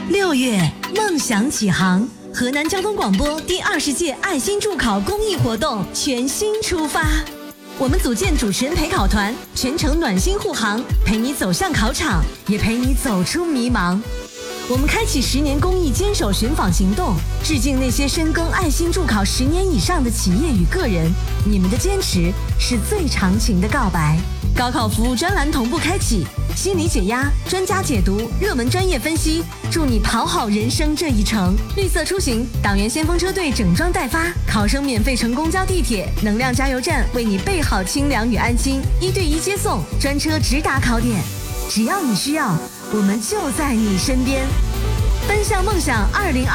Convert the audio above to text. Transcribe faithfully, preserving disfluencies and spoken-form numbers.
六月，梦想启航，河南交通广播第二十届爱心助考公益活动全新出发。我们组建主持人陪考团，全程暖心护航，陪你走向考场，也陪你走出迷茫。我们开启十年公益坚守寻访行动，致敬那些深耕爱心助考十年以上的企业与个人，你们的坚持是最长情的告白。高考服务专栏同步开启，心理解压、专家解读、热门专业分析，助你跑好人生这一程。绿色出行，党员先锋车队整装待发，考生免费乘公交地铁，能量加油站为你备好清凉与安心，一对一接送，专车直达考点。只要你需要，我们就在你身边。奔向梦想二零二